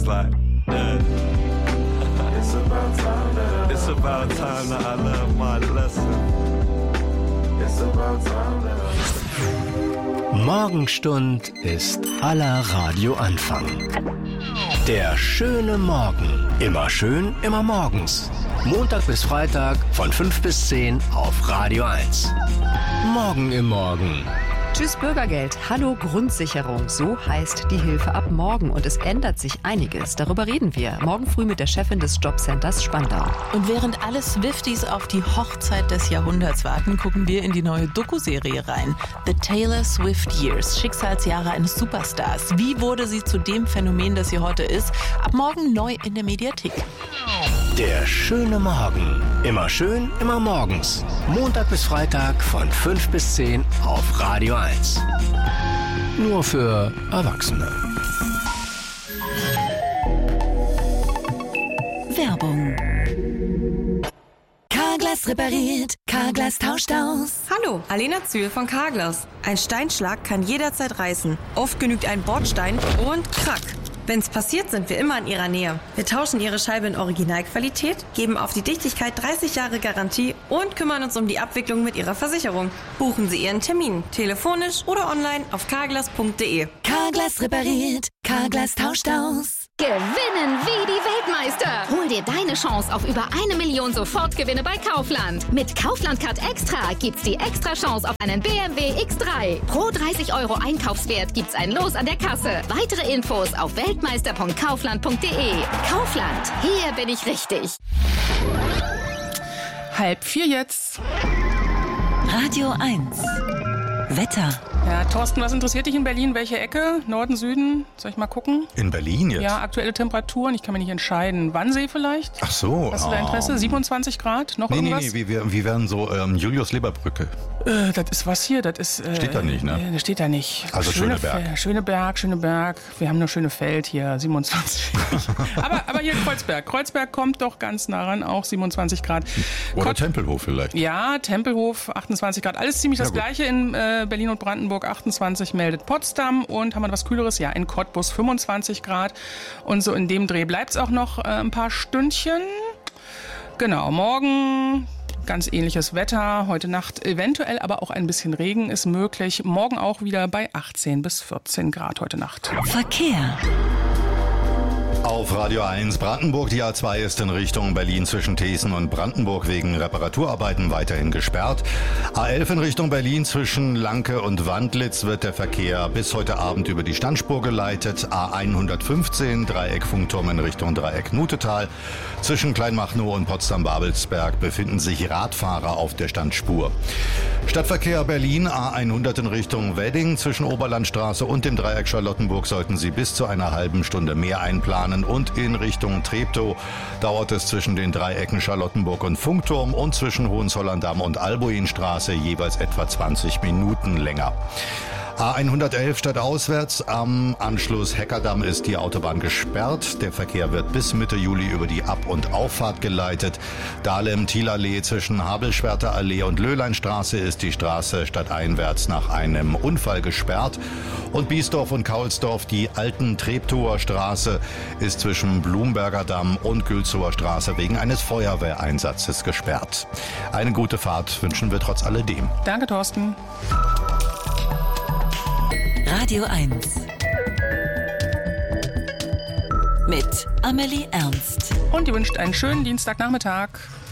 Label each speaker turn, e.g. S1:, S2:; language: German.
S1: like, yeah. It's about time that I learned my lesson. It's about time that I...
S2: Morgenstund ist aller Radioanfang. Der schöne Morgen. Immer schön, immer morgens. Montag bis Freitag von 5 bis 10 auf Radio 1. Morgen im Morgen.
S3: Tschüss Bürgergeld, hallo Grundsicherung, so heißt die Hilfe ab morgen und es ändert sich einiges. Darüber reden wir morgen früh mit der Chefin des Jobcenters Spandau.
S4: Und während alle Swifties auf die Hochzeit des Jahrhunderts warten, gucken wir in die neue Doku-Serie rein. The Taylor Swift Years, Schicksalsjahre eines Superstars. Wie wurde sie zu dem Phänomen, das sie heute ist? Ab morgen neu in der Mediathek.
S2: Der schöne Morgen. Immer schön, immer morgens. Montag bis Freitag von 5 bis 10 auf Radio 1. Nur für Erwachsene.
S5: Werbung. Carglass repariert, Carglass tauscht aus.
S6: Hallo, Alena Zühl von Carglass. Ein Steinschlag kann jederzeit reißen. Oft genügt ein Bordstein und krack. Wenn's passiert, sind wir immer in Ihrer Nähe. Wir tauschen Ihre Scheibe in Originalqualität, geben auf die Dichtigkeit 30 Jahre Garantie und kümmern uns um die Abwicklung mit Ihrer Versicherung. Buchen Sie Ihren Termin, telefonisch oder online auf carglass.de.
S5: Carglass repariert, Carglass tauscht aus.
S7: Gewinnen wie die Weltmeister. Hol dir deine Chance auf über 1 Million Sofortgewinne bei Kaufland. Mit Kaufland Card Extra gibt's die extra Chance auf einen BMW X3. Pro 30 € Einkaufswert gibt's ein Los an der Kasse. Weitere Infos auf weltmeister.kaufland.de. Kaufland, hier bin ich richtig.
S8: 3:30 jetzt.
S5: Radio 1. Wetter.
S8: Ja, Thorsten, was interessiert dich in Berlin? Welche Ecke? Norden, Süden? Soll ich mal gucken?
S9: In Berlin jetzt?
S8: Ja, aktuelle Temperaturen. Ich kann mich nicht entscheiden. Wannsee vielleicht?
S9: Ach so.
S8: Hast du da Interesse? 27 Grad? Noch irgendwas?
S9: Nee, wir werden so Julius-Leber-Brücke.
S8: Das ist was hier? Das ist...
S9: steht da nicht, ne?
S8: Das steht da nicht.
S9: Also Schöneberg.
S8: Schöneberg. Wir haben nur Schönefeld hier, 27. aber hier Kreuzberg. Kreuzberg kommt doch ganz nah ran, auch 27 Grad.
S9: Oder Tempelhof vielleicht.
S8: Ja, Tempelhof, 28 Grad. Alles ziemlich das Gleiche in Berlin und Brandenburg. 28 meldet Potsdam und haben wir was Kühleres? Ja, in Cottbus 25 Grad. Und so in dem Dreh bleibt es auch noch ein paar Stündchen. Genau, morgen ganz ähnliches Wetter. Heute Nacht eventuell aber auch ein bisschen Regen ist möglich. Morgen auch wieder bei 18 bis 14 Grad heute Nacht.
S5: Verkehr.
S9: Auf Radio 1 Brandenburg, die A2 ist in Richtung Berlin zwischen Thesen und Brandenburg wegen Reparaturarbeiten weiterhin gesperrt. A11 in Richtung Berlin zwischen Lanke und Wandlitz wird der Verkehr bis heute Abend über die Standspur geleitet. A115 Dreieck Funkturm in Richtung Dreieck Nutetal. Zwischen Kleinmachnow und Potsdam-Babelsberg befinden sich Radfahrer auf der Standspur. Stadtverkehr Berlin A100 in Richtung Wedding zwischen Oberlandstraße und dem Dreieck Charlottenburg sollten Sie bis zu einer halben Stunde mehr einplanen. Und in Richtung Treptow dauert es zwischen den Dreiecken Charlottenburg und Funkturm und zwischen Hohenzollern-Damm und Albuinstraße jeweils etwa 20 Minuten länger. A111 stadtauswärts am Anschluss Heckerdamm ist die Autobahn gesperrt. Der Verkehr wird bis Mitte Juli über die Ab- und Auffahrt geleitet. Dahlem-Thielallee zwischen Habelschwerter Allee und Löhleinstraße ist die Straße stadteinwärts nach einem Unfall gesperrt. Und Biesdorf und Kaulsdorf, die alten Treptower Straße, ist zwischen Blumberger Damm und Gülzower Straße wegen eines Feuerwehreinsatzes gesperrt. Eine gute Fahrt wünschen wir trotz alledem.
S8: Danke, Thorsten.
S5: Radio 1 mit Amelie Ernst.
S8: Und ihr wünscht einen schönen Dienstagnachmittag.